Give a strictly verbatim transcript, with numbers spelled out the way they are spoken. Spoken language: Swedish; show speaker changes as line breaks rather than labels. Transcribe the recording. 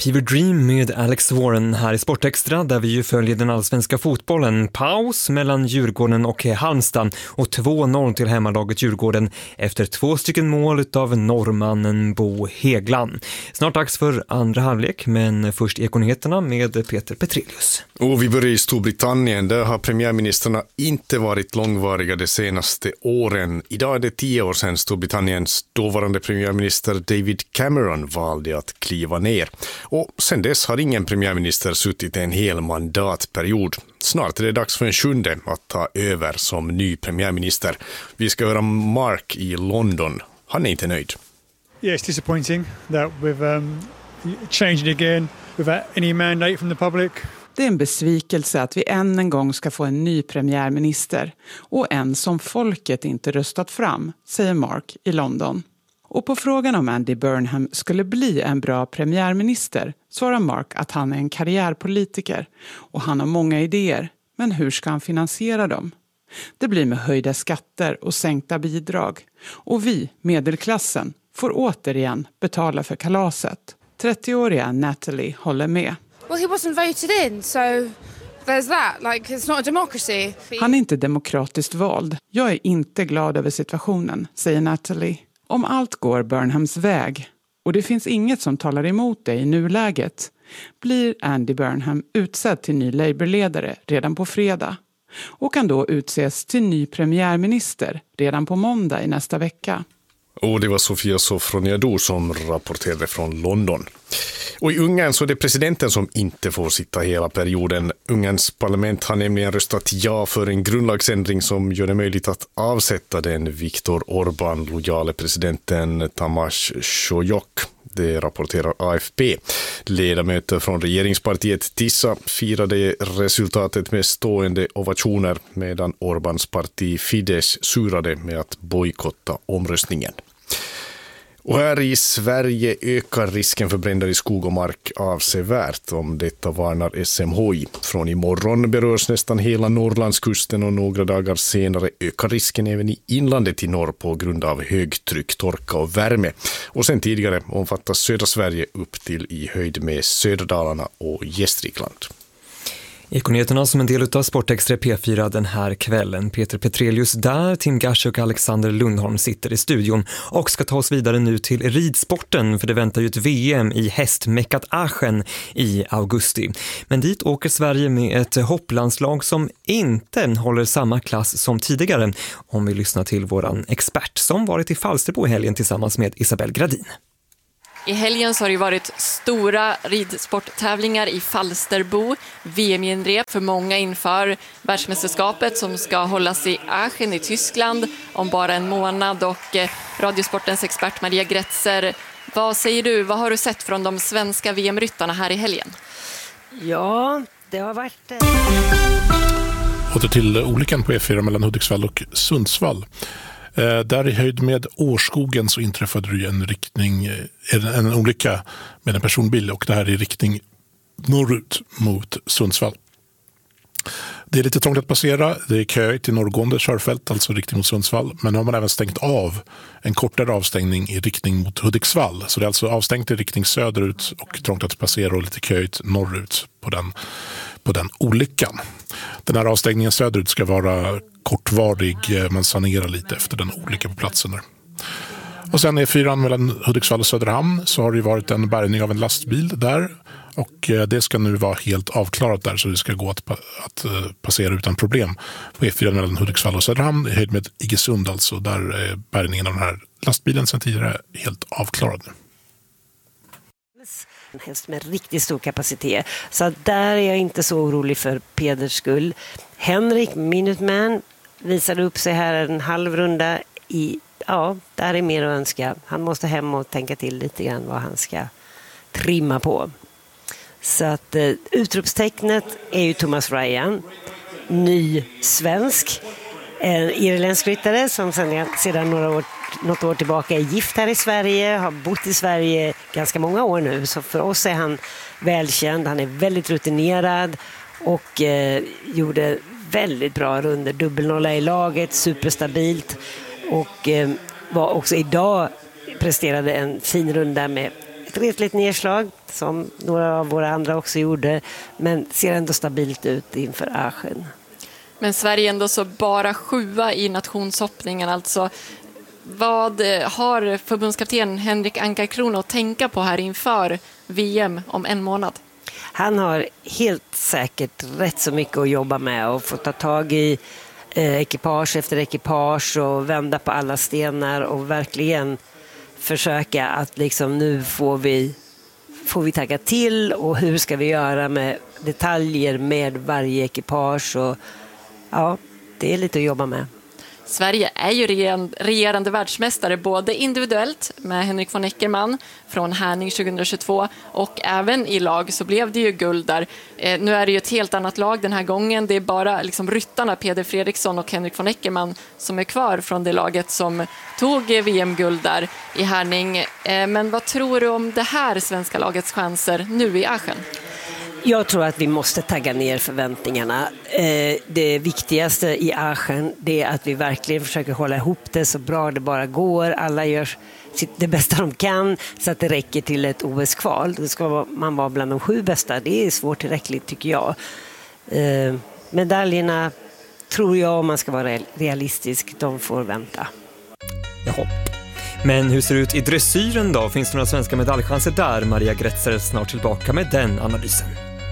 Fever Dream med Alex Warren här i Sportextra, där vi ju följer den allsvenska fotbollen. Paus mellan Djurgården och Halmstad och två noll till hemmalaget Djurgården efter två stycken mål av norrmannen Bo Hegland. Snart dags för andra halvlek, men först Ekonyheterna med Peter Petrelius.
Och vi börjar i Storbritannien. Där har premiärministerna inte varit långvariga de senaste åren. Idag är det tio år sedan Storbritanniens dåvarande premiärminister David Cameron valde att kliva ner. Och sen dess har ingen premiärminister suttit en hel mandatperiod. Snart är det dags för en sjunde att ta över som ny premiärminister. Vi ska höra Mark i London. Han är inte nöjd.
Yeah, it's disappointing that we've um, changed it again without any mandate from the public.
Det är en besvikelse att vi än en gång ska få en ny premiärminister och en som folket inte röstat fram, säger Mark i London. Och på frågan om Andy Burnham skulle bli en bra premiärminister svarar Mark att han är en karriärpolitiker och han har många idéer, men hur ska han finansiera dem? Det blir med höjda skatter och sänkta bidrag. Och vi, medelklassen, får återigen betala för kalaset. trettioåriga Natalie håller med.
Well, he wasn't voted in, so there's that. Like, it's not a democracy.
Han är inte demokratiskt vald. Jag är inte glad över situationen, säger Natalie. Om allt går Burnhams väg, och det finns inget som talar emot det i nuläget, blir Andy Burnham utsedd till ny Labour-ledare redan på fredag och kan då utses till ny premiärminister redan på måndag i nästa vecka.
Och det var Sofia Sofroniadou som rapporterade från London. Och i Ungern så är det presidenten som inte får sitta hela perioden. Ungerns parlament har nämligen röstat ja för en grundlagsändring som gör det möjligt att avsätta den Viktor Orbán-lojale presidenten Tamás Sólyom. Det rapporterar A F P. Ledamöter från regeringspartiet Tissa firade resultatet med stående ovationer medan Orbáns parti Fidesz surade med att bojkotta omröstningen. Och här i Sverige ökar risken för bränder i skog och mark avsevärt. Om detta varnar S M H I. Från imorgon berörs nästan hela Norrlandskusten och några dagar senare ökar risken även i inlandet i norr på grund av högtryck, torka och värme. Och sen tidigare omfattas södra Sverige upp till i höjd med Söderdalarna och Gästrikland.
Ekonyheterna som en del av Sportextra P fyra den här kvällen. Peter Petrelius där, Tim Gasch och Alexander Lundholm sitter i studion och ska ta oss vidare nu till ridsporten, för det väntar ju ett V M i hästmäckat Aachen i augusti. Men dit åker Sverige med ett hopplandslag som inte håller samma klass som tidigare, om vi lyssnar till våran expert som varit i Falsterbo i helgen tillsammans med Isabel Gradin.
I helgen så har det varit stora ridsporttävlingar i Falsterbo, V M-genrep för många inför världsmästerskapet som ska hållas i Aachen i Tyskland om bara en månad. Och eh, Radiosportens expert Maria Gretzer, vad säger du? Vad har du sett från de svenska V M-ryttarna här i helgen?
Ja, det har varit... Eh...
Åter till olyckan på E fyra mellan Hudiksvall och Sundsvall. Eh, där i höjd med Årskogen så inträffade det en riktning, en, en olycka med en personbil, och det här i riktning norrut mot Sundsvall. Det är lite trångt att passera, det är kö till norrgående körfält, alltså riktning mot Sundsvall, men nu har man även stängt av en kortare avstängning i riktning mot Hudiksvall, så det är alltså avstängt i riktning söderut och trångt att passera och lite köigt norrut på den, på den olyckan. Den här avstängningen söderut ska vara kortvarig, man sanerar lite efter den olyckan på platsen där. Och sen är fyran mellan Hudiksvall och Söderhamn så har det varit en bärgning av en lastbil där, och det ska nu vara helt avklarat där, så det ska gå att, att passera utan problem på E fyran mellan Hudiksvall och Söderhamn i höjd med Iggesund, alltså där är bärgningen av den här lastbilen sedan tidigare helt avklarad nu.
En häst med riktigt stor kapacitet, så där är jag inte så orolig för Peders skull. Henrik Minuteman visade upp sig här en halv runda i, ja, där är mer att önska. Han måste hem och tänka till lite grann vad han ska trimma på. Så att eh, utropstecknet är ju Thomas Ryan, ny svensk, en irländsk ryttare som sedan, sedan några år, något år tillbaka är gift här i Sverige, har bott i Sverige ganska många år nu, så för oss är han välkänd, han är väldigt rutinerad och eh, gjorde väldigt bra runder, dubbelnolla i laget, superstabilt, och eh, var också idag presterade en fin runda med ett retligt nedslag som några av våra andra också gjorde, men ser ändå stabilt ut inför Aachen.
Men Sverige ändå så bara sjua i nationshoppningen, alltså vad har förbundskapten Henrik Ankarkrona att tänka på här inför V M om en månad?
Han har helt säkert rätt så mycket att jobba med och få ta tag i eh, ekipage efter ekipage och vända på alla stenar och verkligen försöka att liksom nu får vi, får vi tagga till och hur ska vi göra med detaljer med varje ekipage och ja, det är lite att jobba med.
Sverige är ju regerande världsmästare både individuellt med Henrik von Eckermann från Härning tjugohundratjugotvå och även i lag så blev det ju guld där. Eh, nu är det ju ett helt annat lag den här gången. Det är bara liksom ryttarna Peder Fredriksson och Henrik von Eckermann som är kvar från det laget som tog V M-guld där i Härning. Eh, men vad tror du om det här svenska lagets chanser nu i Aachen?
Jag tror att vi måste tagga ner förväntningarna. Det viktigaste i Aachen det är att vi verkligen försöker hålla ihop det så bra det bara går. Alla gör det bästa de kan så att det räcker till ett O S-kval. Då ska man vara bland de sju bästa. Det är svårt tillräckligt tycker jag. Medaljerna tror jag, om man ska vara realistisk, de får vänta.
Jaha. Men hur ser det ut i dressyren då? Finns det några svenska medaljchanser där? Maria Gretzer är snart tillbaka med den analysen.